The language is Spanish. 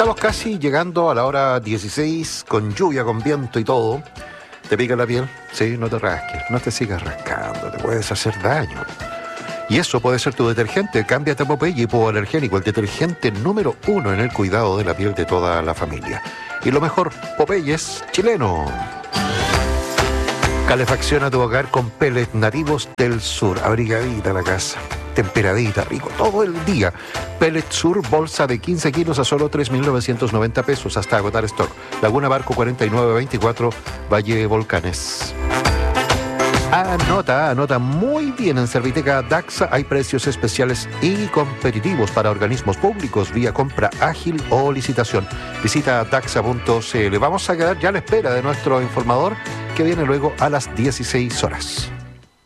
Estamos casi llegando a la hora 16, con lluvia, con viento y todo. ¿Te pica la piel? Sí, no te rasques, no te sigas rascando, te puedes hacer daño. Y eso puede ser tu detergente. Cámbiate a Popeye Hipoalergénico, el detergente número 1 en el cuidado de la piel de toda la familia. Y lo mejor, Popeye es chileno. Calefacciona tu hogar con pellets nativos del sur. Abrigadita la casa, temperadita, rico, todo el día. Pellet Sur, bolsa de 15 kilos a solo 3.990 pesos hasta agotar stock. Laguna Barco 4924, Valle Volcanes. Anota muy bien. En Serviteca Daxa hay precios especiales y competitivos para organismos públicos vía compra ágil o licitación. Visita daxa.cl. Vamos a quedar ya a la espera de nuestro informador, que viene luego a las 16 horas.